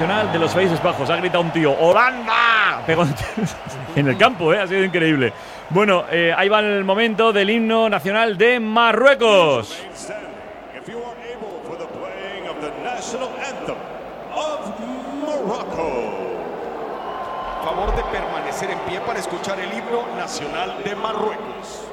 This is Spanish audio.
nacional de los Países Bajos. Ha gritado un tío, ¡Holanda! Pegó en el campo, ha sido increíble. Bueno, ahí va el momento del himno nacional de Marruecos. Favor de permanecer en pie para escuchar el himno nacional de Marruecos.